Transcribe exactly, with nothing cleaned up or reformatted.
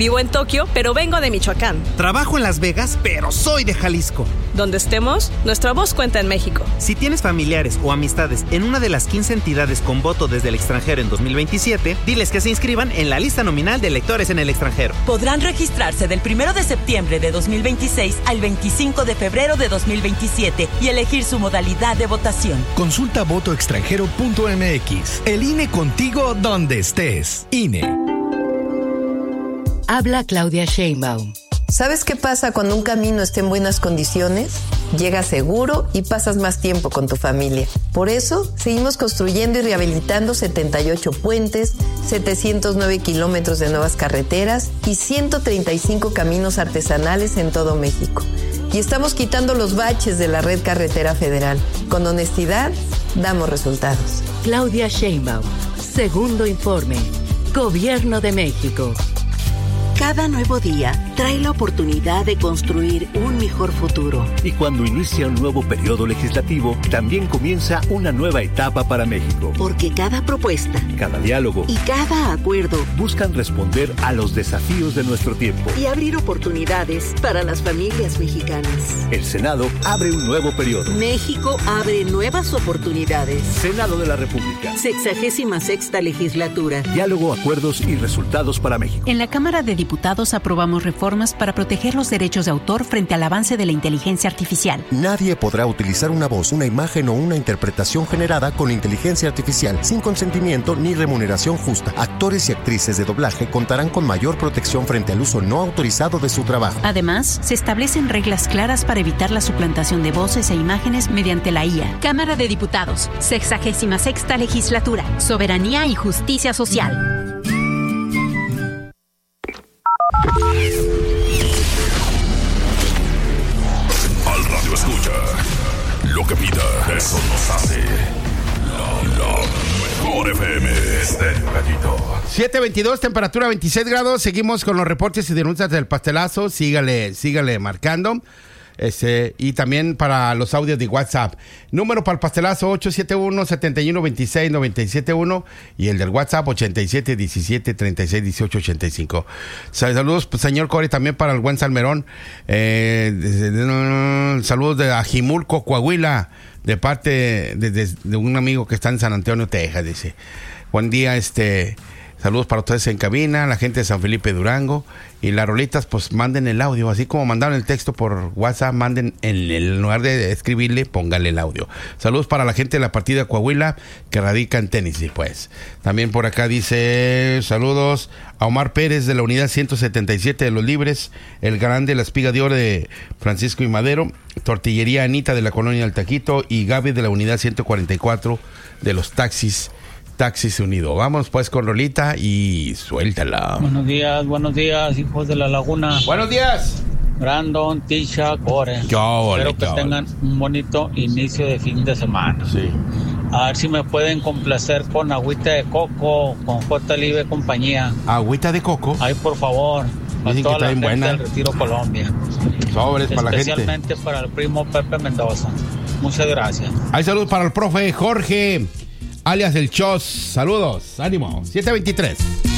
Vivo en Tokio, pero vengo de Michoacán. Trabajo en Las Vegas, pero soy de Jalisco. Donde estemos, nuestra voz cuenta en México. Si tienes familiares o amistades en una de las quince entidades con voto desde el extranjero en dos mil veintisiete, diles que se inscriban en la lista nominal de electores en el extranjero. Podrán registrarse del primero de septiembre de dos mil veintiséis al veinticinco de febrero de dos mil veintisiete y elegir su modalidad de votación. Consulta voto extranjero punto m x. El I N E contigo donde estés. I N E. Habla Claudia Sheinbaum. ¿Sabes qué pasa cuando un camino está en buenas condiciones? Llegas seguro y pasas más tiempo con tu familia. Por eso, seguimos construyendo y rehabilitando setenta y ocho puentes, setecientos nueve kilómetros de nuevas carreteras y ciento treinta y cinco caminos artesanales en todo México. Y estamos quitando los baches de la red carretera federal. Con honestidad, damos resultados. Claudia Sheinbaum. Segundo informe. Gobierno de México. Cada nuevo día trae la oportunidad de construir un mejor futuro. Y cuando inicia un nuevo periodo legislativo, también comienza una nueva etapa para México. Porque cada propuesta, cada diálogo y cada acuerdo buscan responder a los desafíos de nuestro tiempo y abrir oportunidades para las familias mexicanas. El Senado abre un nuevo periodo. México abre nuevas oportunidades. Senado de la República. Sexagésima sexta legislatura. Diálogo, acuerdos y resultados para México. En la Cámara de Diputados aprobamos reformas para proteger los derechos de autor frente al avance de la inteligencia artificial. Nadie podrá utilizar una voz, una imagen o una interpretación generada con inteligencia artificial sin consentimiento ni remuneración justa. Actores y actrices de doblaje contarán con mayor protección frente al uso no autorizado de su trabajo. Además, se establecen reglas claras para evitar la suplantación de voces e imágenes mediante la I A. Cámara de Diputados, sexagésima sexta legislatura, soberanía y justicia social. Al radio escucha lo que pida, eso nos hace la, la mejor F M. Estéreo Gallito. siete veintidós, temperatura veintiséis grados. Seguimos con los reportes y denuncias del pastelazo. Sígale, sígale marcando. Este, y también para los audios de WhatsApp. Número para el pastelazo ocho siete uno, siete uno dos seis, nueve siete uno y el del WhatsApp ochenta y siete diecisiete treinta y seis dieciocho ochenta y cinco. Saludos, pues, señor Corey, también para el buen Salmerón. Eh, de, de, de, saludos de Ajimulco, Coahuila, de parte de, de, de un amigo que está en San Antonio, Texas. Dice: buen día, este... saludos para ustedes en cabina, la gente de San Felipe Durango. Y las rolitas, pues manden el audio. Así como mandaron el texto por WhatsApp, manden, en, en lugar de escribirle, pónganle el audio. Saludos para la gente de la partida de Coahuila que radica en Tennessee, pues. También por acá dice: saludos a Omar Pérez de la unidad ciento setenta y siete de Los Libres, el grande, la espiga de oro de Francisco y Madero, Tortillería Anita de la colonia del Taquito y Gaby de la unidad ciento cuarenta y cuatro de los taxis. Taxis Unido. Vamos pues con rolita y suéltala. Buenos días, buenos días, hijos de la laguna. Buenos días. Brandon, Tisha, Core. Yo, Espero que tengan un bonito inicio de fin de semana. Sí. A ver si me pueden complacer con agüita de coco, con J. Libre compañía. ¿Agüita de coco? Ay, por favor. Para Dicen toda que está la bien gente buena. del Retiro Colombia. Sobres para la gente. Especialmente para el primo Pepe Mendoza. Muchas gracias. Hay saludos para el profe Jorge, alias el Chos. Saludos, ánimo. siete veintitrés.